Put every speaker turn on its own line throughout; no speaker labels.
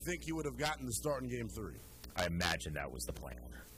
think he would have gotten the start in Game 3?
I imagine that was the plan.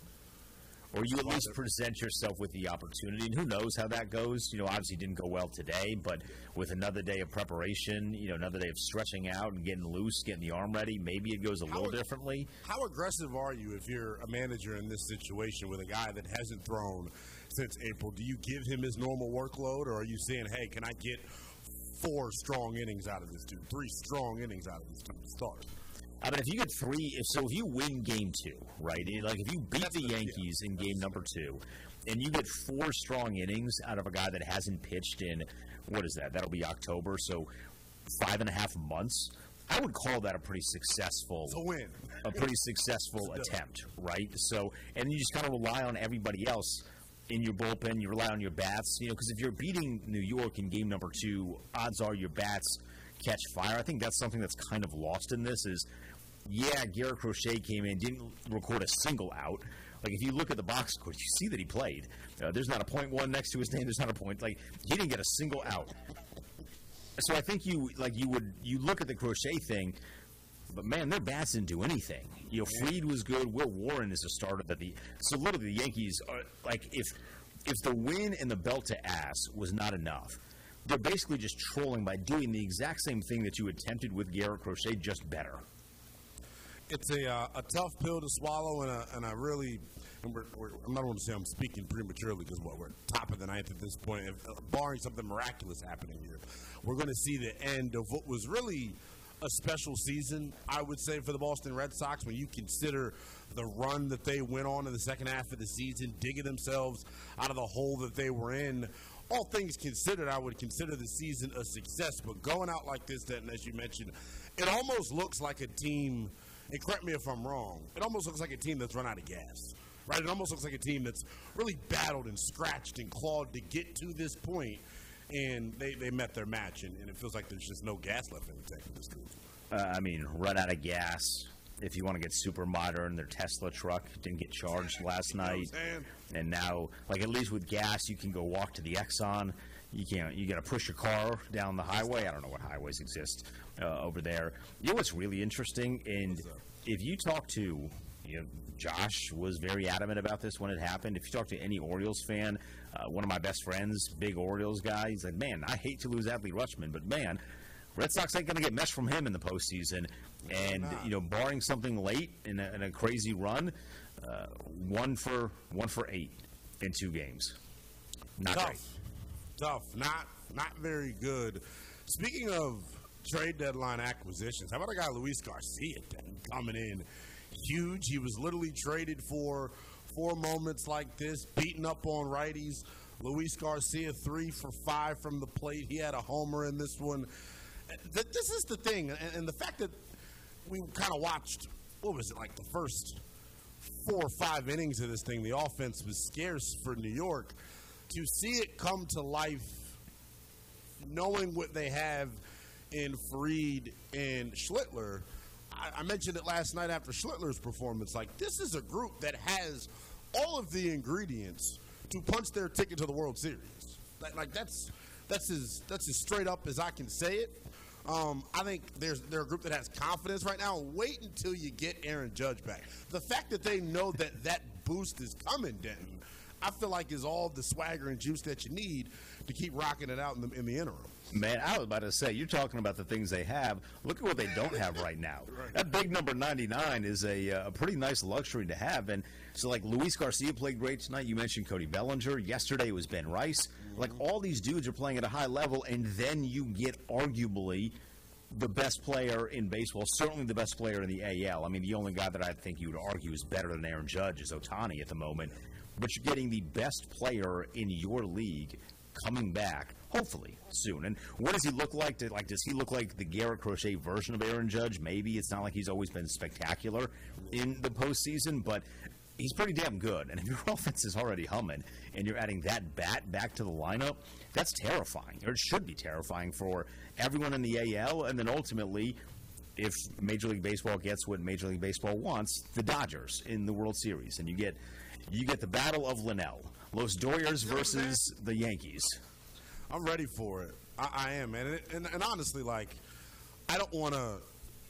Or you at least present yourself with the opportunity, and who knows how that goes. Obviously it didn't go well today, but with another day of preparation, another day of stretching out and getting loose, getting the arm ready, maybe it goes a little differently.
How aggressive are you if you're a manager in this situation with a guy that hasn't thrown since April? Do you give him his normal workload, or are you saying, hey, can I get 4 strong innings out of this dude, 3 strong innings out of this dude to start?
I mean, if you get 3, if you win Game 2, right? Like if you beat the Yankees in Game number 2, and you get 4 strong innings out of a guy that hasn't pitched in, what is that? That'll be October, so 5.5 months. I would call that a pretty successful, a pretty successful attempt, right? So, and you just kind of rely on everybody else in your bullpen. You rely on your bats, because if you're beating New York in Game number 2, odds are your bats catch fire. I think that's something that's kind of lost in this is. Yeah, Garrett Crochet came in, didn't record a single out. Like, if you look at the box score, you see that he played. There's not a .1 next to his name. There's not a point. Like, he didn't get a single out. So I think you look at the Crochet thing, but, man, their bats didn't do anything. Fried was good. Will Warren is a starter. So literally the Yankees are, like, if the win and the belt to ass was not enough, they're basically just trolling by doing the exact same thing that you attempted with Garrett Crochet, just better.
It's a tough pill to swallow, and I really – I'm not going to say I'm speaking prematurely because we're top of the ninth at this point. Barring something miraculous happening here, we're going to see the end of what was really a special season, I would say, for the Boston Red Sox when you consider the run that they went on in the second half of the season, digging themselves out of the hole that they were in. All things considered, I would consider the season a success. But going out like this, Denton, as you mentioned, it almost looks like a team – and correct me if I'm wrong, it almost looks like a team that's run out of gas, right? It almost looks like a team that's really battled and scratched and clawed to get to this point, and they met their match, and it feels like there's just no gas left in the tank of this team.
I mean, run out of gas. If you want to get super modern, their Tesla truck didn't get charged last night, and now, like at least with gas, you can go walk to the Exxon. You can't. You got to push your car down the highway. I don't know what highways exist over there. What's really interesting, and if you talk to, Josh was very adamant about this when it happened. If you talk to any Orioles fan, one of my best friends, big Orioles guy, he's like, man, I hate to lose Adley Rutschman, but man, Red Sox ain't going to get much from him in the postseason. And barring something late in a crazy run, 1 for 8 in 2 games. Not great.
Tough, not very good. Speaking of trade deadline acquisitions, how about a guy Luis Garcia coming in huge? He was literally traded for moments like this, beating up on righties. Luis Garcia 3 for 5 from the plate. He had a homer in this one. This is the thing, and the fact that we kind of watched, what was it, like the first 4 or 5 innings of this thing, the offense was scarce for New York. To see it come to life, knowing what they have in Fried and Schlittler, I mentioned it last night after Schlittler's performance. Like, this is a group that has all of the ingredients to punch their ticket to the World Series. That's as straight up as I can say it. I think they're a group that has confidence right now. Wait until you get Aaron Judge back. The fact that they know that boost is coming, Denton, I feel like is all the swagger and juice that you need to keep rocking it out in the interim.
Man, I was about to say, you're talking about the things they have. Look at what they don't have right now. Right. That big number 99 is a pretty nice luxury to have. And so, like, Luis Garcia played great tonight. You mentioned Cody Bellinger. Yesterday it was Ben Rice. Mm-hmm. Like, all these dudes are playing at a high level, and then you get arguably the best player in baseball, certainly the best player in the AL. I mean, the only guy that I think you would argue is better than Aaron Judge is Ohtani at the moment. But you're getting the best player in your league coming back, hopefully, soon. And what does he look like? Does he look like the Garrett Crochet version of Aaron Judge? Maybe. It's not like he's always been spectacular in the postseason, but he's pretty damn good. And if your offense is already humming and you're adding that bat back to the lineup, that's terrifying. Or it should be terrifying for everyone in the AL. And then ultimately, if Major League Baseball gets what Major League Baseball wants, the Dodgers in the World Series. And you get the battle of Linnell. Los Doyers versus the Yankees.
I'm ready for it. I am, man. And honestly, like, I don't want to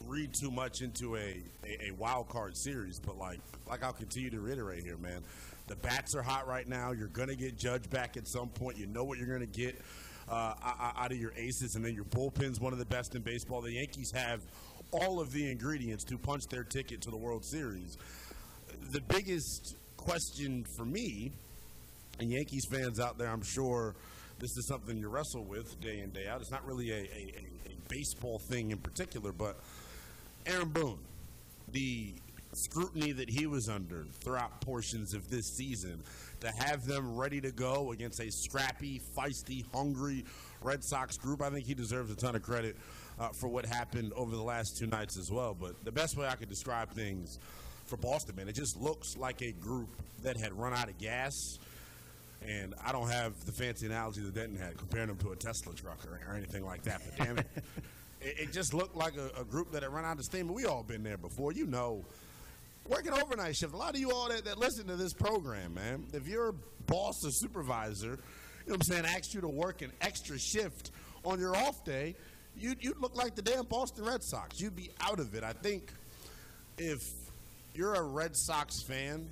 read too much into a wild card series, but like I'll continue to reiterate here, man. The bats are hot right now. You're going to get Judge back at some point. You know what you're going to get out of your aces, and then your bullpen's one of the best in baseball. The Yankees have all of the ingredients to punch their ticket to the World Series. The biggest question for me, and Yankees fans out there, I'm sure this is something you wrestle with day in, day out. It's not really a baseball thing in particular, but Aaron Boone, the scrutiny that he was under throughout portions of this season, to have them ready to go against a scrappy, feisty, hungry Red Sox group, I think he deserves a ton of credit for what happened over the last two nights as well. But the best way I could describe things for Boston, man, it just looks like a group that had run out of gas. And I don't have the fancy analogy that Denton had, comparing them to a Tesla truck or anything like that. But damn it, it just looked like a group that had run out of steam. But we all been there before. You know, working overnight shift. A lot of you all that listen to this program, man, if your boss or supervisor, you know what I'm saying, asked you to work an extra shift on your off day, you'd look like the damn Boston Red Sox. You'd be out of it. I think if you're a Red Sox fan,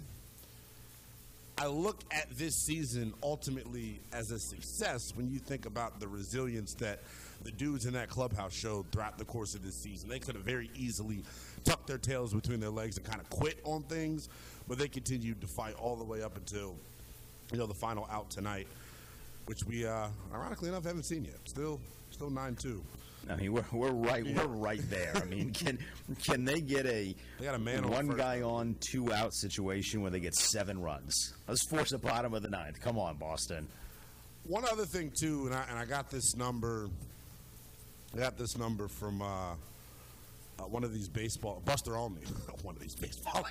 I look at this season ultimately as a success when you think about the resilience that the dudes in that clubhouse showed throughout the course of this season. They could have very easily tucked their tails between their legs and kind of quit on things, but they continued to fight all the way up until, the final out tonight, which we, ironically enough, haven't seen yet. Still 9-2.
I mean, we're right there. I mean, can they get they got a man one guy on, 2 out situation where they get 7 runs? Let's force the bottom of the 9th. Come on, Boston.
One other thing too, and I got this number. I got this number from one of these baseball Buster Olney. One of these baseball.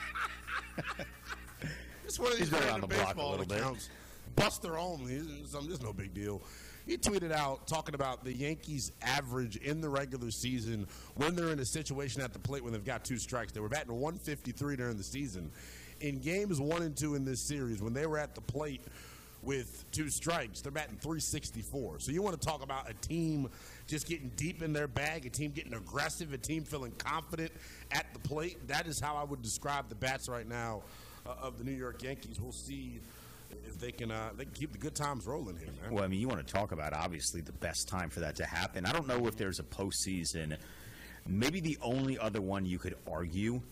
It's one of these
around the block a little
accounts. Bit. Buster Olney. There's no big deal. He tweeted out talking about the Yankees' average in the regular season when they're in a situation at the plate when they've got 2 strikes. They were batting 153 during the season. In games 1 and 2 in this series, when they were at the plate with 2 strikes, they're batting 364. So you want to talk about a team just getting deep in their bag, a team getting aggressive, a team feeling confident at the plate. That is how I would describe the bats right now of the New York Yankees. We'll see if they can keep the good times rolling here, man.
Well, I mean, you want to talk about, obviously, the best time for that to happen. I don't know if there's a postseason. Maybe the only other one you could argue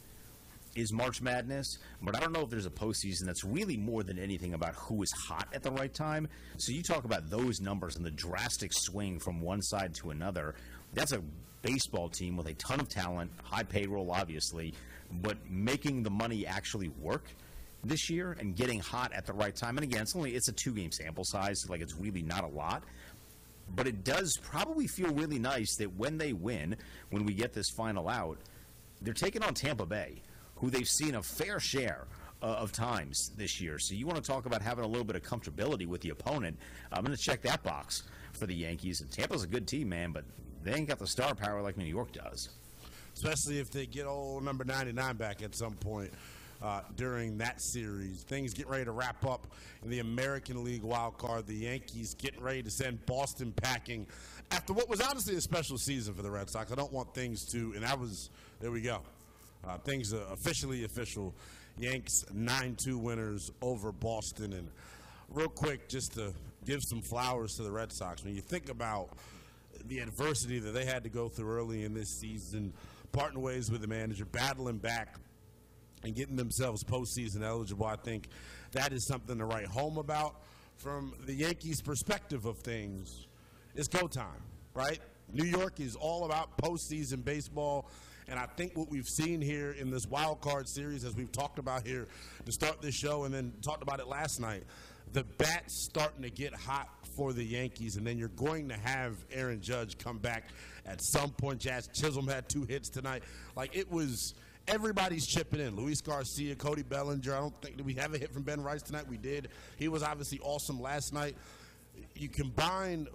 is March Madness, but I don't know if there's a postseason that's really more than anything about who is hot at the right time. So you talk about those numbers and the drastic swing from one side to another. That's a baseball team with a ton of talent, high payroll, obviously, but making the money actually work this year and getting hot at the right time. And again, it's a 2-game sample size, like it's really not a lot. But it does probably feel really nice that when they win, when we get this final out, they're taking on Tampa Bay, who they've seen a fair share of times this year. So you want to talk about having a little bit of comfortability with the opponent. I'm going to check that box for the Yankees. And Tampa's a good team, man, but they ain't got the star power like New York does.
Especially if they get old number 99 back at some point. During that series, things get ready to wrap up in the American League wild card. The Yankees getting ready to send Boston packing after what was honestly a special season for the Red Sox. I don't want things to, and there we go. Things are officially official. Yanks 9-2 winners over Boston. And real quick, just to give some flowers to the Red Sox, when you think about the adversity that they had to go through early in this season, parting ways with the manager, battling back, and getting themselves postseason eligible, I think that is something to write home about. From the Yankees' perspective of things, it's go time, right? New York is all about postseason baseball, and I think what we've seen here in this wild card series, as we've talked about here to start this show and then talked about it last night, the bat's starting to get hot for the Yankees, and then you're going to have Aaron Judge come back at some point. Jazz Chisholm had 2 hits tonight. Like, it was – everybody's chipping in. Luis Garcia, Cody Bellinger. I don't think – did we have a hit from Ben Rice tonight? We did. He was obviously awesome last night. You combine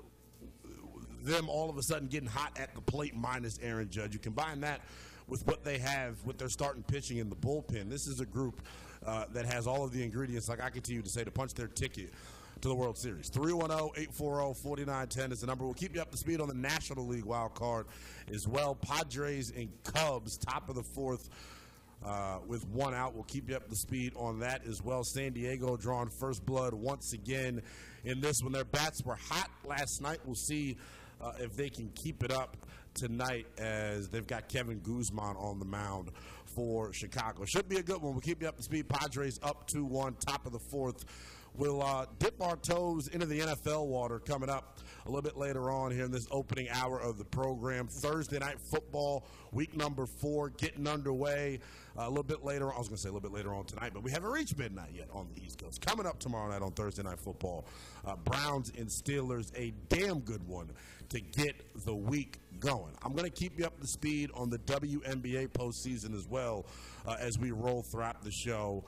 them all of a sudden getting hot at the plate minus Aaron Judge. You combine that with what they have with their starting pitching in the bullpen. This is a group that has all of the ingredients, like I continue to say, to punch their ticket to the World Series. 310-840-4910 is the number. We'll keep you up to speed on the National League wild card as well. Padres and Cubs, top of the fourth with one out. We'll keep you up to speed on that as well. San Diego drawing first blood once again in this one. Their bats were hot last night. We'll see if they can keep it up tonight as they've got Kevin Guzman on the mound for Chicago. Should be a good one. We'll keep you up to speed. Padres up 2-1, top of the fourth. We'll dip our toes into the NFL water coming up a little bit later on here in this opening hour of the program. Thursday Night Football, week number 4, getting underway a little bit later on. I was going to say a little bit later on tonight, but we haven't reached midnight yet on the East Coast. Coming up tomorrow night on Thursday Night Football, Browns and Steelers, a damn good one to get the week going. I'm going to keep you up to speed on the WNBA postseason as well as we roll throughout the show.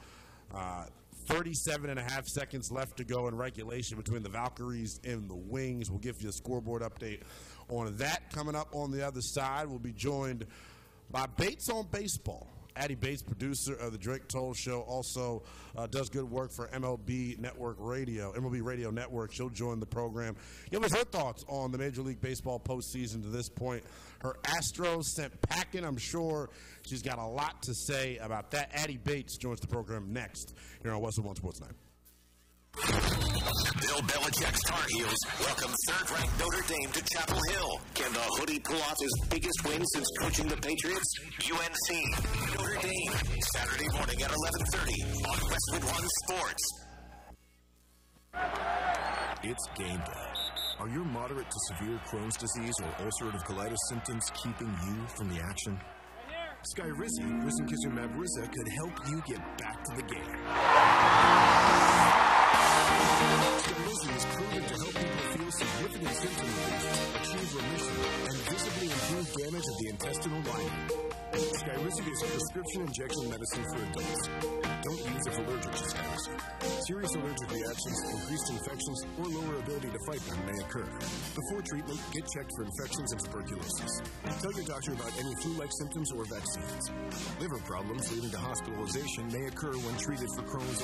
37.5 seconds left to go in regulation between the Valkyries and the Wings. We'll give you a scoreboard update on that. Coming up on the other side, we'll be joined by Bates on Baseball. Addie Bates, producer of the Drake Toll Show, also does good work for MLB Radio Network. She'll join the program. Give us her thoughts on the Major League Baseball postseason to this point. Her Astros sent packing. I'm sure she's got a lot to say about that. Addie Bates joins the program next here on Westwood One Sports 9.
Bill Belichick's Tar Heels welcome third-ranked Notre Dame to Chapel Hill. Can the Hoodie pull off his biggest win since coaching the Patriots? UNC, Notre Dame, Saturday morning at 11:30 on Westwood One Sports.
It's game day. Are your moderate to severe Crohn's disease or ulcerative colitis symptoms keeping you from the action? Skyrizi, Risankizumab Riza, could help you get back to the game. Skyrizi is proven to help people feel significant symptom relief, achieve remission, and visibly improve damage of the intestinal lining. Skyrizi is a prescription injection medicine for adults. Don't use if allergic to Skyrizi. Serious allergic reactions, increased infections, or lower ability to fight them may occur. Before treatment, get checked for infections and tuberculosis. Tell your doctor about any flu-like symptoms or vaccines. Liver problems leading to hospitalization may occur when treated for Crohn's